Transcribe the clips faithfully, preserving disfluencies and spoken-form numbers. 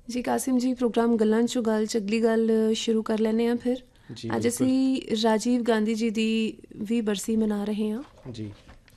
ਜੀ ਕਾਸਿਮ ਜੀ, ਪ੍ਰੋਗਰਾਮ ਗੱਲਾਂ 'ਚੋਂ ਗੱਲ 'ਚ ਅਗਲੀ ਗੱਲ ਸ਼ੁਰੂ ਕਰ ਲੈਂਦੇ ਹਾਂ। ਫਿਰ ਜੀ ਅੱਜ ਅਸੀਂ ਰਾਜੀਵ ਗਾਂਧੀ ਜੀ ਦੀ ਵੀ ਬਰਸੀ ਮਨਾ ਰਹੇ ਹਾਂ ਜੀ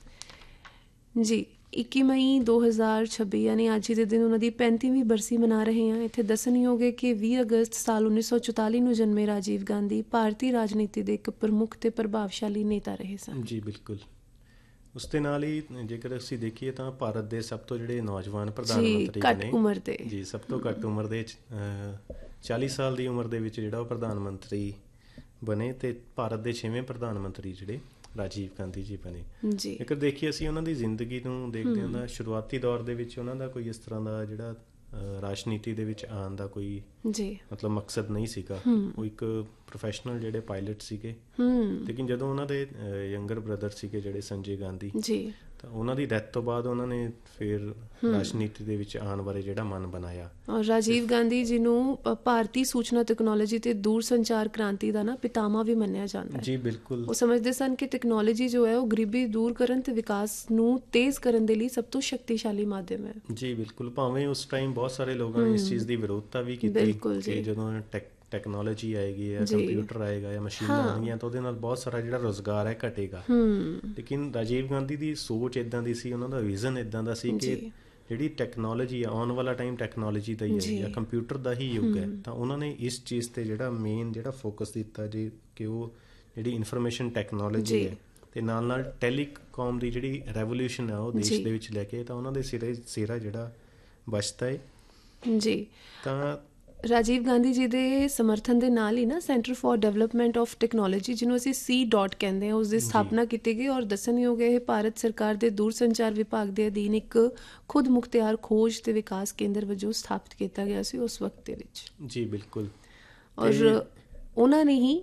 ਜੀ ਇੱਕੀ ਮਈ ਦੋ ਹਜ਼ਾਰ ਛੱਬੀ ਯਾਨੀ ਅੱਜ ਹੀ ਦੇ ਦਿਨ ਉਹਨਾਂ ਦੀ ਪੈਂਤੀਵੀਂ ਬਰਸੀ ਮਨਾ ਰਹੇ ਹਾਂ। ਇੱਥੇ ਦੱਸਣਯੋਗ ਹੈ ਕਿ ਵੀਹ ਅਗਸਤ ਸਾਲ ਉੱਨੀ ਸੌ ਚੁਤਾਲੀ ਨੂੰ ਜਨਮੇ ਰਾਜੀਵ ਗਾਂਧੀ ਭਾਰਤੀ ਰਾਜਨੀਤੀ ਦੇ ਇੱਕ ਪ੍ਰਮੁੱਖ ਤੇ ਪ੍ਰਭਾਵਸ਼ਾਲੀ ਨੇਤਾ ਰਹੇ ਸਨ। ਜੀ ਬਿਲਕੁਲ। ਉਸ ਦੇ ਨਾਲ ਹੀ ਜੇਕਰ ਅਸੀਂ ਦੇਖੀਏ ਤਾਂ ਭਾਰਤ ਦੇ ਸਭ ਤੋਂ ਜਿਹੜੇ ਨੌਜਵਾਨ ਪ੍ਰਧਾਨ ਮੰਤਰੀ ਘੱਟ ਨੇ ਉਮਰ ਦੇ ਜੀ ਸਭ ਤੋਂ ਘੱਟ ਉਮਰ ਦੇ ਚਾਲੀ ਸਾਲ ਦੀ ਉਮਰ ਦੇ ਵਿੱਚ ਜਿਹੜਾ ਉਹ ਪ੍ਰਧਾਨ ਮੰਤਰੀ ਬਣੇ ਅਤੇ ਭਾਰਤ ਦੇ ਛੇਵੇਂ ਪ੍ਰਧਾਨ ਮੰਤਰੀ ਜਿਹੜੇ ਰਾਜੀਵ ਗਾਂਧੀ ਜੀ ਬਣੇ। ਜੀ ਜੇਕਰ ਦੇਖੀਏ ਅਸੀਂ ਉਹਨਾਂ ਦੀ ਜ਼ਿੰਦਗੀ ਨੂੰ ਦੇਖਦੇ ਹਾਂ ਤਾਂ ਸ਼ੁਰੂਆਤੀ ਦੌਰ ਦੇ ਵਿੱਚ ਉਹਨਾਂ ਦਾ ਕੋਈ ਇਸ ਤਰ੍ਹਾਂ ਦਾ ਜਿਹੜਾ ਰਾਜਨੀਤੀ ਦੇ ਵਿੱਚ ਆਉਣ ਦਾ ਕੋਈ ਜੀ ਮਤਲਬ ਮਕਸਦ ਨਹੀਂ ਸੀਗਾ। ਉਹ ਇੱਕ ਪ੍ਰੋਫੈਸ਼ਨਲ ਜਿਹੜੇ ਪਾਇਲਟ ਸੀਗੇ, ਲੇਕਿਨ ਜਦੋਂ ਉਹਨਾਂ ਦੇ ਯੰਗਰ ਬ੍ਰਦਰ ਸੀਗੇ ਜਿਹੜੇ ਸੰਜੇ ਗਾਂਧੀ ਜੀ ਤਾਂ ਉਹਨਾਂ ਦੀ ਡੈਥ ਤੋਂ ਬਾਅਦ ਉਹਨਾਂ ਨੇ ਫਿਰ ਰਾਜਨੀਤੀ ਦੇ ਵਿੱਚ ਆਉਣ ਬਾਰੇ ਜਿਹੜਾ ਮਨ ਬਣਾਇਆ। ਔਰ ਰਾਜੀਵ ਗਾਂਧੀ ਜੀ ਨੂੰ ਭਾਰਤੀ ਸੂਚਨਾ ਤਕਨੋਲੋਜੀ ਤੇ ਦੂਰ ਸੰਚਾਰ ਕ੍ਰਾਂਤੀ ਦਾ ਨਾ ਪਿਤਾਮਾ ਵੀ ਮੰਨਿਆ ਜਾਂਦਾ ਹੈ। ਜੀ ਬਿਲਕੁਲ। ਉਹ ਸਮਝਦੇ ਸਨ ਕਿ ਟੈਕਨੋਲੋਜੀ ਜੋ ਹੈ ਉਹ ਗਰੀਬੀ ਦੂਰ ਕਰਨ ਤੇ ਵਿਕਾਸ ਨੂੰ ਤੇਜ਼ ਕਰਨ ਦੇ ਲਈ ਸਭ ਤੋਂ ਸ਼ਕਤੀਸ਼ਾਲੀ ਮਾਧਿਅਮ ਹੈ। ਜੀ ਬਿਲਕੁਲ। ਭਾਵੇਂ ਉਸ ਟਾਈਮ ਬਹੁਤ ਸਾਰੇ ਲੋਕਾਂ ਨੇ ਇਸ ਚੀਜ਼ ਦੀ ਵਿਰੋਧਤਾ ਵੀ ਕੀਤੀ ਕਿ ਜਦੋਂ ਟੈਕ ਟੈਕਨੋਲੋਜੀ ਆਏਗੀ ਜਾਂ ਕੰਪਿਊਟਰ ਆਏਗਾ ਜਾਂ ਮਸ਼ੀਨਾਂ ਆਉਣਗੀਆਂ ਤਾਂ ਉਹਦੇ ਨਾਲ ਬਹੁਤ ਸਾਰਾ ਜਿਹੜਾ ਰੁਜ਼ਗਾਰ ਹੈ ਘਟੇਗਾ। ਲੇਕਿਨ ਰਾਜੀਵ ਗਾਂਧੀ ਦੀ ਸੋਚ ਇੱਦਾਂ ਦੀ ਸੀ, ਉਹਨਾਂ ਦਾ ਵਿਜ਼ਨ ਇੱਦਾਂ ਦਾ ਸੀ ਕਿ ਜਿਹੜੀ ਟੈਕਨੋਲੋਜੀ ਆ ਆਉਣ ਵਾਲਾ ਟਾਈਮ ਟੈਕਨੋਲੋਜੀ ਦਾ ਹੀ ਹੈ ਜਾਂ ਕੰਪਿਊਟਰ ਦਾ ਹੀ ਯੁੱਗ ਹੈ। ਤਾਂ ਉਹਨਾਂ ਨੇ ਇਸ ਚੀਜ਼ 'ਤੇ ਜਿਹੜਾ ਮੇਨ ਜਿਹੜਾ ਫੋਕਸ ਦਿੱਤਾ ਜੀ ਕਿ ਉਹ ਜਿਹੜੀ ਇਨਫੋਰਮੇਸ਼ਨ ਟੈਕਨੋਲੋਜੀ ਹੈ ਅਤੇ ਨਾਲ ਨਾਲ ਟੈਲੀਕਾਮ ਦੀ ਜਿਹੜੀ ਰੈਵੋਲਿਊਸ਼ਨ ਹੈ ਉਹ ਦੇਸ਼ ਦੇ ਵਿੱਚ ਲੈ ਕੇ ਤਾਂ ਉਹਨਾਂ ਦੇ ਸਿਰੇ ਸਿਰਾ ਜਿਹੜਾ ਬਚਦਾ ਹੈ। ਜੀ ਤਾਂ ਰਾਜੀਵ ਗਾਂਧੀ ਜੀ ਦੇ ਸਮਰਥਨ ਦੇ ਨਾਲ ਹੀ ਨਾ centre for development of technology, ਜਿਹਨੂੰ ਅਸੀਂ ਸੀ ਡੋਟ ਕਹਿੰਦੇ ਹਾਂ, ਉਸ ਦੀ ਸਥਾਪਨਾ ਕੀਤੀ ਗਈ। ਔਰ ਦੱਸਣਯੋਗ ਹੈ ਇਹ ਭਾਰਤ ਸਰਕਾਰ ਦੇ ਦੂਰ ਸੰਚਾਰ ਵਿਭਾਗ ਦੇ ਅਧੀਨ ਇੱਕ ਖੁਦ ਮੁਖਤਿਆਰ ਖੋਜ ਤੇ ਵਿਕਾਸ ਕੇਂਦਰ ਵਜੋਂ ਸਥਾਪਿਤ ਕੀਤਾ ਗਿਆ ਸੀ ਉਸ ਵਕਤ ਦੇ ਵਿੱਚ। ਜੀ ਬਿਲਕੁਲ। ਔਰ ਉਹਨਾਂ ਨੇ ਹੀ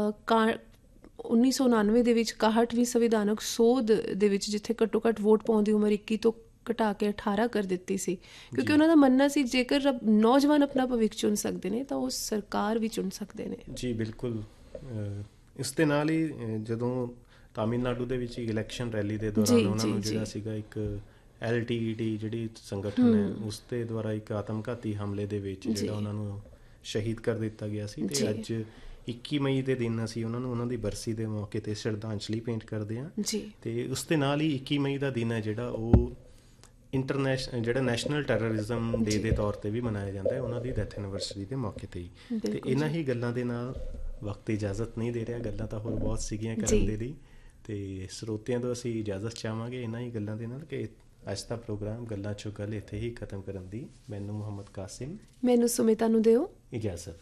ਉੱਨੀ ਸੌ ਉਣਾਨਵੇਂ ਦੇ ਵਿੱਚ ਇਕਾਹਠਵੀਂ ਸੰਵਿਧਾਨਕ ਸੋਧ ਦੇ ਵਿੱਚ ਜਿੱਥੇ ਘੱਟੋ ਘੱਟ ਵੋਟ ਪਾਉਣ ਦੀ ਉਮਰ ਇੱਕੀ ਤੋਂ ਘਟਾ ਕੇ ਅਠਾਰਾਂ ਕਰ ਦਿੱਤੀ ਸੀ, ਕਿਉਂਕਿ ਉਹਨਾਂ ਦਾ ਮੰਨਣਾ ਸੀ ਜੇਕਰ ਨੌਜਵਾਨ ਆਪਣਾ ਭਵਿੱਖ ਚੁਣ ਸਕਦੇ ਨੇ ਤਾਂ ਉਹ ਸਰਕਾਰ ਵੀ ਚੁਣ ਸਕਦੇ ਨੇ। ਜੀ ਬਿਲਕੁਲ। ਇਸ ਦੇ ਨਾਲ ਹੀ ਜਦੋਂ ਤਾਮਿਲਨਾਡੂ ਦੇ ਵਿੱਚ ਇਲੈਕਸ਼ਨ ਰੈਲੀ ਦੇ ਦੌਰਾਨ ਉਹਨਾਂ ਨੂੰ ਜਿਹੜਾ ਸੀਗਾ ਇੱਕ ਐਲ ਟੀ ਈ ਡੀ ਜਿਹੜੀ ਸੰਗਠਨ ਹੈ ਉਸ ਦੇ ਦੁਆਰਾ ਇੱਕ ਆਤਮਘਾਤੀ ਹਮਲੇ ਦੇ ਵਿੱਚ ਜਿਹੜਾ ਉਹਨਾਂ ਨੂੰ ਸ਼ਹੀਦ ਕਰ ਦਿੱਤਾ ਗਿਆ ਸੀ। ਅਤੇ ਅੱਜ ਇੱਕੀ ਮਈ ਦੇ ਦਿਨ ਅਸੀਂ ਉਹਨਾਂ ਨੂੰ ਉਹਨਾਂ ਦੀ ਬਰਸੀ ਦੇ ਮੌਕੇ 'ਤੇ ਸ਼ਰਧਾਂਜਲੀ ਭੇਂਟ ਕਰਦੇ ਹਾਂ। ਅਤੇ ਉਸ ਦੇ ਨਾਲ ਹੀ ਇੱਕੀ ਮਈ ਦਾ ਦਿਨ ਹੈ ਜਿਹੜਾ ਉਹ ਇੰਟਰਨੈਸ਼ਨਲ ਜਿਹੜਾ ਨੈਸ਼ਨਲ ਟੈਰਰਿਜ਼ਮ ਡੇ ਦੇ ਤੌਰ 'ਤੇ ਵੀ ਮਨਾਇਆ ਜਾਂਦਾ ਹੈ ਉਹਨਾਂ ਦੀ ਡੈਥ ਐਨੀਵਰਸਰੀ ਦੇ ਮੌਕੇ 'ਤੇ ਹੀ। ਅਤੇ ਇਹਨਾਂ ਹੀ ਗੱਲਾਂ ਦੇ ਨਾਲ ਵਕਤ ਇਜਾਜ਼ਤ ਨਹੀਂ ਦੇ ਰਿਹਾ, ਗੱਲਾਂ ਤਾਂ ਹੋਰ ਬਹੁਤ ਸੀਗੀਆਂ ਕਰਨ ਦੇ ਲਈ, ਅਤੇ ਸਰੋਤਿਆਂ ਤੋਂ ਅਸੀਂ ਇਜਾਜ਼ਤ ਚਾਹਾਂਗੇ ਇਹਨਾਂ ਹੀ ਗੱਲਾਂ ਦੇ ਨਾਲ ਕਿ ਅੱਜ ਦਾ ਪ੍ਰੋਗਰਾਮ ਗੱਲਾਂ 'ਚੋਂ ਗੱਲ ਇੱਥੇ ਹੀ ਖਤਮ ਕਰਨ ਦੀ ਮੈਨੂੰ ਮੁਹੰਮਦ ਕਾਸਿਮ, ਮੈਨੂੰ ਸੁਮਿਤਾ ਨੂੰ ਦਿਓ ਇਜਾਜ਼ਤ।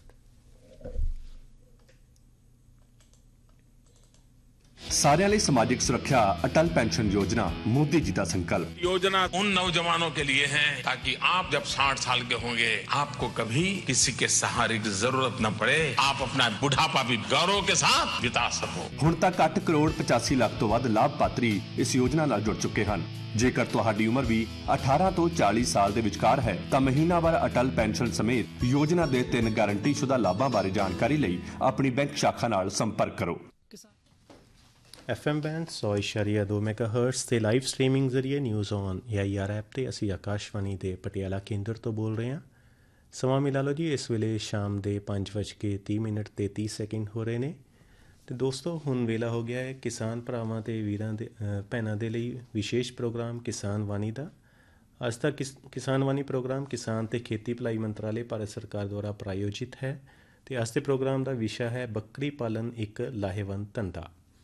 सारे लिए सामाजिक सुरक्षा अटल पेंशन योजना मोदी जी का संकल्प। योजना उन नौजवानों के लिए है ताकि आप जब साठ साल के होंगे आपको कभी किसी के सहारे की जरूरत न पड़े, आप अपना बुढ़ापा भी गौरव के साथ बिता सको। हुण तक आठ करोड़ पचासी लाख तो वध लाभपात्री इस योजना नाल जुड़ चुके हैं। जेकर तुहाडी उम्र भी अठारह तो चाली साल ਦੇ ਵਿਚਕਾਰ ਹੈ ਤਾਂ ਮਹੀਨਾਵਾਰ ਅਟਲ ਪੈਨਸ਼ਨ ਸਮੇਤ ਯੋਜਨਾ ਦੇ ਤਿੰਨ ਗਾਰੰਟੀਸ਼ੁਦਾ ਲਾਭਾਂ ਬਾਰੇ ਜਾਣਕਾਰੀ ਲਈ ਆਪਣੀ ਬੈਂਕ ਸ਼ਾਖਾ ਨਾਲ ਸੰਪਰਕ ਕਰੋ। ਐਫ ਐਮ ਬੈਂਡ ਸੌ ਇਸ਼ਾਰੀਆ ਦੋ ਮੈਗਾ ਹਰਟਸ 'ਤੇ ਲਾਈਵ ਸਟਰੀਮਿੰਗ ਜ਼ਰੀਏ news on A I R app 'ਤੇ ਅਸੀਂ ਆਕਾਸ਼ਵਾਣੀ ਦੇ ਪਟਿਆਲਾ ਕੇਂਦਰ ਤੋਂ ਬੋਲ ਰਹੇ ਹਾਂ। ਸਮਾਂ ਮਿਲਾ ਲਓ ਜੀ, ਇਸ ਵੇਲੇ ਸ਼ਾਮ ਦੇ ਪੰਜ ਵੱਜ ਕੇ ਤੀਹ ਮਿੰਟ ਅਤੇ ਤੀਹ ਸੈਕਿੰਡ ਹੋ ਰਹੇ ਨੇ। ਅਤੇ ਦੋਸਤੋ ਹੁਣ ਵੇਲਾ ਹੋ ਗਿਆ ਹੈ ਕਿਸਾਨ ਭਰਾਵਾਂ ਅਤੇ ਵੀਰਾਂ ਦੇ ਭੈਣਾਂ ਦੇ ਲਈ ਵਿਸ਼ੇਸ਼ ਪ੍ਰੋਗਰਾਮ ਕਿਸਾਨ ਵਾਣੀ ਦਾ। ਅੱਜ ਦਾ ਕਿਸ ਕਿਸਾਨ ਵਾਣੀ ਪ੍ਰੋਗਰਾਮ ਕਿਸਾਨ ਅਤੇ ਖੇਤੀ ਭਲਾਈ ਮੰਤਰਾਲੇ ਭਾਰਤ ਸਰਕਾਰ ਦੁਆਰਾ ਪ੍ਰਾਯੋਜਿਤ ਹੈ। ਅਤੇ ਅੱਜ ਦੇ ਪ੍ਰੋਗਰਾਮ ਦਾ ਵਿਸ਼ਾ ਹੈ ਬੱਕਰੀ ਪਾਲਣ ਇੱਕ ਲਾਹੇਵੰਦ ਧੰਦਾ।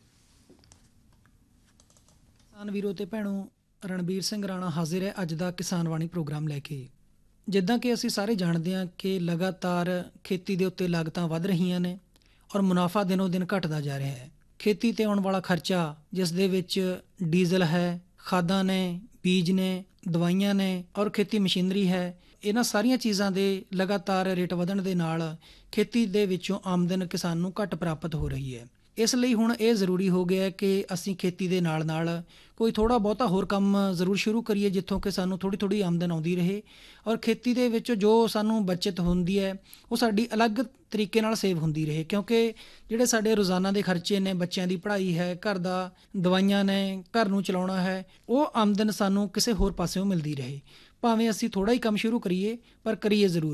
ਕਿਸਾਨ ਵੀਰੋ ਤੇ ਭੈਣੋ, ਰਣਬੀਰ ਸਿੰਘ ਰਾਣਾ ਹਾਜ਼ਰ ਹੈ ਅੱਜ ਦਾ ਕਿਸਾਨ ਵਾਣੀ ਪ੍ਰੋਗਰਾਮ ਲੈ ਕੇ। ਜਿੱਦਾਂ ਕਿ ਅਸੀਂ ਸਾਰੇ ਜਾਣਦੇ ਹਾਂ ਕਿ ਲਗਾਤਾਰ ਖੇਤੀ ਦੇ ਉੱਤੇ ਲਾਗਤਾਂ ਵੱਧ ਰਹੀਆਂ ਨੇ ਔਰ ਮੁਨਾਫਾ ਦਿਨੋਂ ਦਿਨ ਘਟਦਾ ਜਾ ਰਿਹਾ ਹੈ। ਖੇਤੀ 'ਤੇ ਆਉਣ ਵਾਲਾ ਖਰਚਾ, ਜਿਸ ਦੇ ਵਿੱਚ ਡੀਜ਼ਲ ਹੈ, ਖਾਦਾਂ ਨੇ, ਬੀਜ ਨੇ, ਦਵਾਈਆਂ ਨੇ ਔਰ ਖੇਤੀ ਮਸ਼ੀਨਰੀ ਹੈ, ਇਹਨਾਂ ਸਾਰੀਆਂ ਚੀਜ਼ਾਂ ਦੇ ਲਗਾਤਾਰ ਰੇਟ ਵਧਣ ਦੇ ਨਾਲ ਖੇਤੀ ਦੇ ਵਿੱਚੋਂ ਆਮਦਨ ਕਿਸਾਨ ਨੂੰ ਘੱਟ ਪ੍ਰਾਪਤ ਹੋ ਰਹੀ ਹੈ। ਇਸ ਲਈ ਹੁਣ ਇਹ ਜ਼ਰੂਰੀ ਹੋ ਗਿਆ ਕਿ ਅਸੀਂ ਖੇਤੀ ਦੇ ਨਾਲ ਨਾਲ ਕੋਈ ਥੋੜ੍ਹਾ ਬਹੁਤਾ ਹੋਰ ਕੰਮ ਜ਼ਰੂਰ ਸ਼ੁਰੂ ਕਰੀਏ ਜਿੱਥੋਂ ਕਿ ਸਾਨੂੰ ਥੋੜ੍ਹੀ ਥੋੜ੍ਹੀ ਆਮਦਨ ਆਉਂਦੀ ਰਹੇ ਔਰ ਖੇਤੀ ਦੇ ਵਿੱਚ ਜੋ ਸਾਨੂੰ ਬੱਚਤ ਹੁੰਦੀ ਹੈ ਉਹ ਸਾਡੀ ਅਲੱਗ ਤਰੀਕੇ ਨਾਲ ਸੇਵ ਹੁੰਦੀ ਰਹੇ, ਕਿਉਂਕਿ ਜਿਹੜੇ ਸਾਡੇ ਰੋਜ਼ਾਨਾ ਦੇ ਖਰਚੇ ਨੇ, ਬੱਚਿਆਂ ਦੀ ਪੜ੍ਹਾਈ ਹੈ, ਘਰ ਦਾ ਦਵਾਈਆਂ ਨੇ, ਘਰ ਨੂੰ ਚਲਾਉਣਾ ਹੈ, ਉਹ ਆਮਦਨ ਸਾਨੂੰ ਕਿਸੇ ਹੋਰ ਪਾਸਿਓਂ ਮਿਲਦੀ ਰਹੇ। ਭਾਵੇਂ ਅਸੀਂ ਥੋੜ੍ਹਾ ਹੀ ਕੰਮ ਸ਼ੁਰੂ ਕਰੀਏ ਪਰ ਕਰੀਏ ਜ਼ਰੂਰ।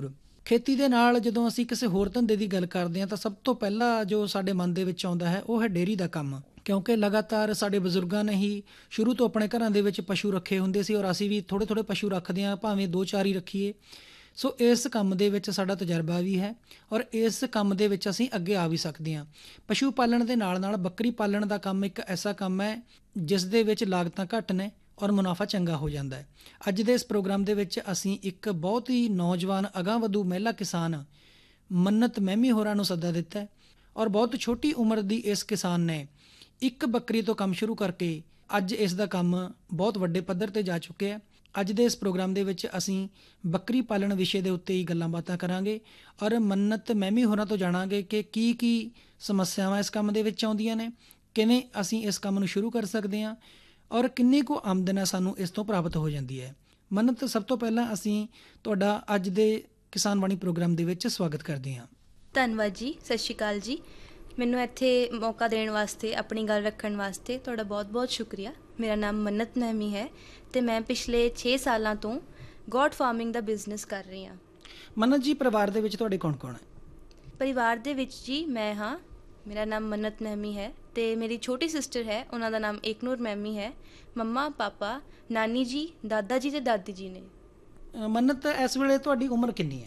ਖੇਤੀ ਦੇ ਨਾਲ ਜਦੋਂ ਅਸੀਂ ਕਿਸੇ ਹੋਰ ਧੰਦੇ ਦੀ ਗੱਲ ਕਰਦੇ ਹਾਂ ਤਾਂ ਸਭ ਤੋਂ ਪਹਿਲਾਂ ਜੋ ਸਾਡੇ ਮਨ ਦੇ ਵਿੱਚ ਆਉਂਦਾ ਹੈ ਉਹ ਹੈ ਡੇਅਰੀ ਦਾ ਕੰਮ, ਕਿਉਂਕਿ ਲਗਾਤਾਰ ਸਾਡੇ ਬਜ਼ੁਰਗਾਂ ਨੇ ਹੀ ਸ਼ੁਰੂ ਤੋਂ ਆਪਣੇ ਘਰਾਂ ਦੇ ਵਿੱਚ ਪਸ਼ੂ ਰੱਖੇ ਹੁੰਦੇ ਸੀ ਔਰ ਅਸੀਂ ਵੀ ਥੋੜ੍ਹੇ ਥੋੜ੍ਹੇ ਪਸ਼ੂ ਰੱਖਦੇ ਹਾਂ, ਭਾਵੇਂ ਦੋ ਚਾਰ ਹੀ ਰੱਖੀਏ। ਸੋ ਇਸ ਕੰਮ ਦੇ ਵਿੱਚ ਸਾਡਾ ਤਜਰਬਾ ਵੀ ਹੈ ਔਰ ਇਸ ਕੰਮ ਦੇ ਵਿੱਚ ਅਸੀਂ ਅੱਗੇ ਆ ਵੀ ਸਕਦੇ ਹਾਂ। ਪਸ਼ੂ ਪਾਲਣ ਦੇ ਨਾਲ ਨਾਲ ਬੱਕਰੀ ਪਾਲਣ ਦਾ ਕੰਮ ਇੱਕ ਐਸਾ ਕੰਮ ਹੈ ਜਿਸ ਦੇ ਵਿੱਚ ਲਾਗਤਾਂ ਘੱਟ ਨੇ ਔਰ ਮੁਨਾਫਾ ਚੰਗਾ ਹੋ ਜਾਂਦਾ ਹੈ। ਅੱਜ ਦੇ ਇਸ ਪ੍ਰੋਗਰਾਮ ਦੇ ਵਿੱਚ ਅਸੀਂ ਇੱਕ ਬਹੁਤ ਹੀ ਨੌਜਵਾਨ ਅਗਾਂਹਵਧੂ ਮਹਿਲਾ ਕਿਸਾਨ ਮੰਨਤ ਮਹਿਮੀ ਹੋਰਾਂ ਨੂੰ ਸੱਦਾ ਦਿੱਤਾ ਹੈ ਔਰ ਬਹੁਤ ਛੋਟੀ ਉਮਰ ਦੀ ਇਸ ਕਿਸਾਨ ਨੇ ਇੱਕ ਬੱਕਰੀ ਤੋਂ ਕੰਮ ਸ਼ੁਰੂ ਕਰਕੇ ਅੱਜ ਇਸ ਦਾ ਕੰਮ ਬਹੁਤ ਵੱਡੇ ਪੱਧਰ ਤੇ ਜਾ ਚੁੱਕਿਆ ਹੈ। ਅੱਜ ਦੇ ਇਸ ਪ੍ਰੋਗਰਾਮ ਦੇ ਵਿੱਚ ਅਸੀਂ ਬੱਕਰੀ ਪਾਲਣ ਵਿਸ਼ੇ ਦੇ ਉੱਤੇ ਹੀ ਗੱਲਾਂ ਬਾਤਾਂ ਕਰਾਂਗੇ ਔਰ ਮੰਨਤ ਮਹਿਮੀ ਹੋਰਾਂ ਤੋਂ ਜਾਣਾਂਗੇ ਕਿ ਕੀ ਕੀ ਸਮੱਸਿਆਵਾਂ ਇਸ ਕੰਮ ਦੇ ਵਿੱਚ ਆਉਂਦੀਆਂ ਨੇ, ਕਿਵੇਂ ਅਸੀਂ ਇਸ ਕੰਮ ਨੂੰ ਸ਼ੁਰੂ ਕਰ ਸਕਦੇ ਹਾਂ ਔਰ ਕਿੰਨੀ ਕੁ ਆਮਦਨ ਹੈ ਸਾਨੂੰ ਇਸ ਤੋਂ ਪ੍ਰਾਪਤ ਹੋ ਜਾਂਦੀ ਹੈ। ਮੰਨਤ, ਸਭ ਤੋਂ ਪਹਿਲਾਂ ਅਸੀਂ ਤੁਹਾਡਾ ਅੱਜ ਦੇ ਕਿਸਾਨ ਬਾਣੀ ਪ੍ਰੋਗਰਾਮ ਦੇ ਵਿੱਚ ਸਵਾਗਤ ਕਰਦੇ ਹਾਂ। ਧੰਨਵਾਦ ਜੀ, ਸਤਿ ਸ਼੍ਰੀ ਅਕਾਲ ਜੀ। ਮੈਨੂੰ ਇੱਥੇ ਮੌਕਾ ਦੇਣ ਵਾਸਤੇ, ਆਪਣੀ ਗੱਲ ਰੱਖਣ ਵਾਸਤੇ ਤੁਹਾਡਾ ਬਹੁਤ-ਬਹੁਤ ਸ਼ੁਕਰੀਆ। ਮੇਰਾ ਨਾਮ ਮੰਨਤ ਮਹਿਮੀ ਹੈ ਅਤੇ ਮੈਂ ਪਿਛਲੇ ਛੇ ਸਾਲਾਂ ਤੋਂ ਗੋਟ ਫਾਰਮਿੰਗ ਦਾ ਬਿਜ਼ਨਸ ਕਰ ਰਹੀ ਹਾਂ। ਮੰਨਤ ਜੀ, ਪਰਿਵਾਰ ਦੇ ਵਿੱਚ ਤੁਹਾਡੇ ਕੌਣ-ਕੌਣ ਹੈ? ਪਰਿਵਾਰ ਦੇ ਵਿੱਚ ਜੀ ਮੈਂ ਹਾਂ, ਮੇਰਾ ਨਾਮ ਮੰਨਤ ਮਹਿਮੀ ਹੈ ਅਤੇ ਮੇਰੀ ਛੋਟੀ ਸਿਸਟਰ ਹੈ, ਉਹਨਾਂ ਦਾ ਨਾਮ ਏਕਨੂਰ ਮਹਿਮੀ ਹੈ। ਮੰਮਾ, ਪਾਪਾ, ਨਾਨੀ ਜੀ, ਦਾਦਾ ਜੀ ਅਤੇ ਦਾਦੀ ਜੀ ਨੇ। ਮੰਨਤ, ਇਸ ਵੇਲੇ ਤੁਹਾਡੀ ਉਮਰ ਕਿੰਨੀ ਹੈ?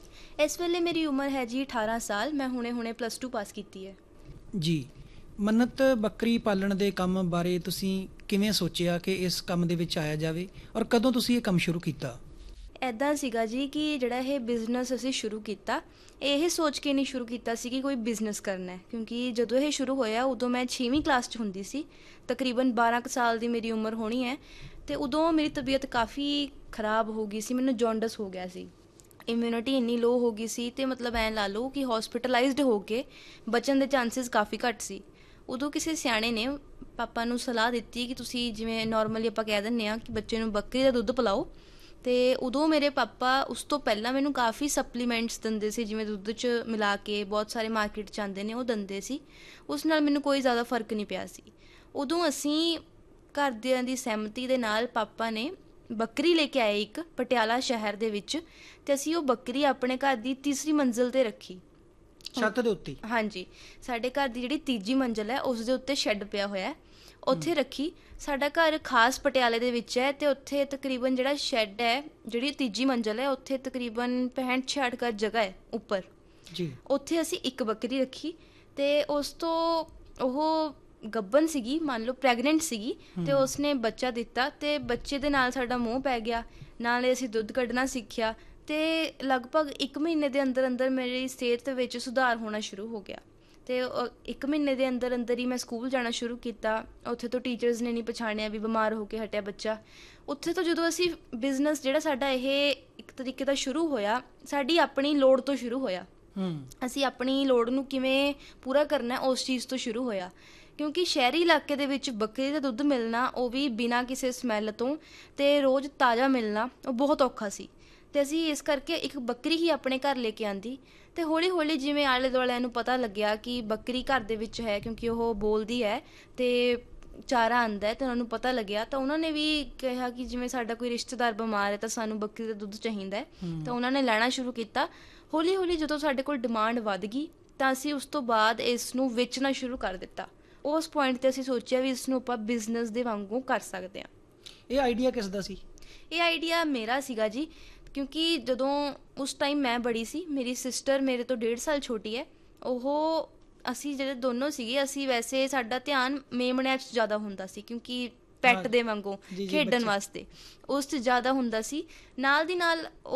ਇਸ ਵੇਲੇ ਮੇਰੀ ਉਮਰ ਹੈ ਜੀ ਅਠਾਰਾਂ ਸਾਲ। ਮੈਂ ਹੁਣੇ ਹੁਣੇ ਪਲੱਸ ਟੂ ਪਾਸ ਕੀਤੀ ਹੈ ਜੀ। ਮੰਨਤ, ਬੱਕਰੀ ਪਾਲਣ ਦੇ ਕੰਮ ਬਾਰੇ ਤੁਸੀਂ ਕਿਵੇਂ ਸੋਚਿਆ ਕਿ ਇਸ ਕੰਮ ਦੇ ਵਿੱਚ ਆਇਆ ਜਾਵੇ ਔਰ ਕਦੋਂ ਤੁਸੀਂ ਇਹ ਕੰਮ ਸ਼ੁਰੂ ਕੀਤਾ? ਇੱਦਾਂ ਸੀਗਾ ਜੀ ਕਿ ਜਿਹੜਾ ਇਹ ਬਿਜ਼ਨਸ ਅਸੀਂ ਸ਼ੁਰੂ ਕੀਤਾ, ਇਹ ਸੋਚ ਕੇ ਨਹੀਂ ਸ਼ੁਰੂ ਕੀਤਾ ਸੀ ਕਿ ਕੋਈ ਬਿਜ਼ਨਸ ਕਰਨਾ ਹੈ, ਕਿਉਂਕਿ ਜਦੋਂ ਇਹ ਸ਼ੁਰੂ ਹੋਇਆ ਉਦੋਂ ਮੈਂ ਛੇਵੀਂ ਕਲਾਸ 'ਚ ਹੁੰਦੀ ਸੀ, ਤਕਰੀਬਨ ਬਾਰਾਂ ਕੁ ਸਾਲ ਦੀ ਮੇਰੀ ਉਮਰ ਹੋਣੀ ਹੈ। ਅਤੇ ਉਦੋਂ ਮੇਰੀ ਤਬੀਅਤ ਕਾਫੀ ਖਰਾਬ ਹੋ ਗਈ ਸੀ, ਮੈਨੂੰ ਜੌਂਡਸ ਹੋ ਗਿਆ ਸੀ, ਇਮਿਊਨਿਟੀ ਇੰਨੀ ਲੋ ਹੋ ਗਈ ਸੀ ਅਤੇ ਮਤਲਬ ਐਂ ਲਾ ਲਓ ਕਿ ਹੌਸਪੀਟਲਾਈਜ਼ਡ ਹੋ ਕੇ ਬਚਣ ਦੇ ਚਾਂਸਿਸ ਕਾਫੀ ਘੱਟ ਸੀ। ਉਦੋਂ ਕਿਸੇ ਸਿਆਣੇ ਨੇ ਪਾਪਾ ਨੂੰ ਸਲਾਹ ਦਿੱਤੀ ਕਿ ਤੁਸੀਂ, ਜਿਵੇਂ ਨੋਰਮਲੀ ਆਪਾਂ ਕਹਿ ਦਿੰਦੇ ਹਾਂ ਕਿ ਬੱਚੇ ਨੂੰ ਬੱਕਰੀ ਦਾ ਦੁੱਧ ਪਿਲਾਓ, ਅਤੇ ਉਦੋਂ ਮੇਰੇ ਪਾਪਾ ਉਸ ਤੋਂ ਪਹਿਲਾਂ ਮੈਨੂੰ ਕਾਫੀ ਸਪਲੀਮੈਂਟਸ ਦਿੰਦੇ ਸੀ, ਜਿਵੇਂ ਦੁੱਧ 'ਚ ਮਿਲਾ ਕੇ ਬਹੁਤ ਸਾਰੇ ਮਾਰਕੀਟ 'ਚ ਆਉਂਦੇ ਨੇ, ਉਹ ਦਿੰਦੇ ਸੀ। ਉਸ ਨਾਲ ਮੈਨੂੰ ਕੋਈ ਜ਼ਿਆਦਾ ਫਰਕ ਨਹੀਂ ਪਿਆ ਸੀ। ਉਦੋਂ ਅਸੀਂ ਘਰਦਿਆਂ ਦੀ ਸਹਿਮਤੀ ਦੇ ਨਾਲ ਪਾਪਾ ਨੇ ਬੱਕਰੀ ਲੈ ਕੇ ਆਏ ਇੱਕ ਪਟਿਆਲਾ ਸ਼ਹਿਰ ਦੇ ਵਿੱਚ, ਅਤੇ ਅਸੀਂ ਉਹ ਬੱਕਰੀ ਆਪਣੇ ਘਰ ਦੀ ਤੀਸਰੀ ਮੰਜ਼ਿਲ 'ਤੇ ਰੱਖੀ, ਛੱਤ ਦੇ ਉੱਤੇ। ਹਾਂਜੀ, ਸਾਡੇ ਘਰ ਦੀ ਜਿਹੜੀ ਤੀਜੀ ਮੰਜ਼ਿਲ ਹੈ ਉਸ ਦੇ ਉੱਤੇ ਸ਼ੈੱਡ ਪਿਆ ਹੋਇਆ, ਉੱਥੇ ਰੱਖੀ। ਸਾਡਾ ਘਰ ਖਾਸ ਪਟਿਆਲੇ ਦੇ ਵਿੱਚ ਹੈ ਅਤੇ ਉੱਥੇ ਤਕਰੀਬਨ ਜਿਹੜਾ ਸ਼ੈੱਡ ਹੈ, ਜਿਹੜੀ ਤੀਜੀ ਮੰਜ਼ਿਲ ਹੈ, ਉੱਥੇ ਤਕਰੀਬਨ ਪੈਂਹਠ ਛਿਆਹਠ ਗਜ਼ ਜਗ੍ਹਾ ਹੈ ਉੱਪਰ ਜੀ। ਉੱਥੇ ਅਸੀਂ ਇੱਕ ਬੱਕਰੀ ਰੱਖੀ ਅਤੇ ਉਸ ਤੋਂ ਉਹ ਗੱਭਣ ਸੀਗੀ, ਮੰਨ ਲਓ ਪ੍ਰੈਗਨੈਂਟ ਸੀਗੀ, ਅਤੇ ਉਸਨੇ ਬੱਚਾ ਦਿੱਤਾ ਅਤੇ ਬੱਚੇ ਦੇ ਨਾਲ ਸਾਡਾ ਮੋਹ ਪੈ ਗਿਆ, ਨਾਲੇ ਅਸੀਂ ਦੁੱਧ ਕੱਢਣਾ ਸਿੱਖਿਆ ਅਤੇ ਲਗਭਗ ਇੱਕ ਮਹੀਨੇ ਦੇ ਅੰਦਰ ਅੰਦਰ ਮੇਰੀ ਸਿਹਤ ਵਿੱਚ ਸੁਧਾਰ ਹੋਣਾ ਸ਼ੁਰੂ ਹੋ ਗਿਆ। ਅਤੇ ਇੱਕ ਮਹੀਨੇ ਦੇ ਅੰਦਰ ਅੰਦਰ ਹੀ ਮੈਂ ਸਕੂਲ ਜਾਣਾ ਸ਼ੁਰੂ ਕੀਤਾ। ਉੱਥੇ ਤੋਂ ਟੀਚਰਸ ਨੇ ਨਹੀਂ ਪਛਾਣਿਆ ਵੀ ਬਿਮਾਰ ਹੋ ਕੇ ਹਟਿਆ ਬੱਚਾ। ਉੱਥੇ ਤੋਂ ਜਦੋਂ ਅਸੀਂ ਬਿਜ਼ਨਸ ਜਿਹੜਾ ਸਾਡਾ ਇਹ ਇੱਕ ਤਰੀਕੇ ਦਾ ਸ਼ੁਰੂ ਹੋਇਆ, ਸਾਡੀ ਆਪਣੀ ਲੋੜ ਤੋਂ ਸ਼ੁਰੂ ਹੋਇਆ। ਅਸੀਂ ਆਪਣੀ ਲੋੜ ਨੂੰ ਕਿਵੇਂ ਪੂਰਾ ਕਰਨਾ ਉਸ ਚੀਜ਼ ਤੋਂ ਸ਼ੁਰੂ ਹੋਇਆ, ਕਿਉਂਕਿ ਸ਼ਹਿਰੀ ਇਲਾਕੇ ਦੇ ਵਿੱਚ ਬੱਕਰੀ ਦਾ ਦੁੱਧ ਮਿਲਣਾ, ਉਹ ਵੀ ਬਿਨਾਂ ਕਿਸੇ ਸਮੈਲ ਤੋਂ, ਅਤੇ ਰੋਜ਼ ਤਾਜ਼ਾ ਮਿਲਣਾ, ਉਹ ਬਹੁਤ ਔਖਾ ਸੀ। ਅਤੇ ਅਸੀਂ ਇਸ ਕਰਕੇ ਇੱਕ ਬੱਕਰੀ ਹੀ ਆਪਣੇ ਘਰ ਲੈ ਕੇ ਆਂਦੀ, ਅਤੇ ਹੌਲੀ ਹੌਲੀ ਜਿਵੇਂ ਆਲੇ ਦੁਆਲਿਆਂ ਨੂੰ ਪਤਾ ਲੱਗਿਆ ਕਿ ਬੱਕਰੀ ਘਰ ਦੇ ਵਿੱਚ ਹੈ, ਕਿਉਂਕਿ ਉਹ ਬੋਲਦੀ ਹੈ ਅਤੇ ਚਾਰਾ ਆਉਂਦਾ ਹੈ, ਅਤੇ ਉਹਨਾਂ ਨੂੰ ਪਤਾ ਲੱਗਿਆ, ਤਾਂ ਉਹਨਾਂ ਨੇ ਵੀ ਕਿਹਾ ਕਿ ਜਿਵੇਂ ਸਾਡਾ ਕੋਈ ਰਿਸ਼ਤੇਦਾਰ ਬਿਮਾਰ ਹੈ ਤਾਂ ਸਾਨੂੰ ਬੱਕਰੀ ਦਾ ਦੁੱਧ ਚਾਹੀਦਾ ਹੈ, ਤਾਂ ਉਹਨਾਂ ਨੇ ਲੈਣਾ ਸ਼ੁਰੂ ਕੀਤਾ। ਹੌਲੀ ਹੌਲੀ ਜਦੋਂ ਸਾਡੇ ਕੋਲ ਡਿਮਾਂਡ ਵੱਧ ਗਈ ਤਾਂ ਅਸੀਂ ਉਸ ਤੋਂ ਬਾਅਦ ਇਸ ਨੂੰ ਵੇਚਣਾ ਸ਼ੁਰੂ ਕਰ ਦਿੱਤਾ। ਉਸ ਪੁਆਇੰਟ 'ਤੇ ਅਸੀਂ ਸੋਚਿਆ ਵੀ ਇਸ ਨੂੰ ਆਪਾਂ ਬਿਜ਼ਨਸ ਦੇ ਵਾਂਗੂ ਕਰ ਸਕਦੇ ਹਾਂ। ਇਹ ਆਈਡੀਆ ਕਿਸ ਦਾ ਸੀ? ਇਹ ਆਈਡੀਆ ਮੇਰਾ ਸੀਗਾ ਜੀ, ਕਿਉਂਕਿ ਜਦੋਂ ਉਸ ਟਾਈਮ ਮੈਂ ਬੜੀ ਸੀ, ਮੇਰੀ ਸਿਸਟਰ ਮੇਰੇ ਤੋਂ ਡੇਢ ਸਾਲ ਛੋਟੀ ਹੈ, ਉਹ ਅਸੀਂ ਜਿਹੜੇ ਦੋਨੋਂ ਸੀਗੇ, ਅਸੀਂ ਵੈਸੇ ਸਾਡਾ ਧਿਆਨ ਮੇਮਣਿਆਂ 'ਚ ਜ਼ਿਆਦਾ ਹੁੰਦਾ ਸੀ, ਕਿਉਂਕਿ ਪੈਟ ਦੇ ਵਾਂਗੂ ਖੇਡਣ ਵਾਸਤੇ ਉਸ 'ਚ ਜ਼ਿਆਦਾ ਹੁੰਦਾ ਸੀ। ਨਾਲ ਦੀ ਨਾਲ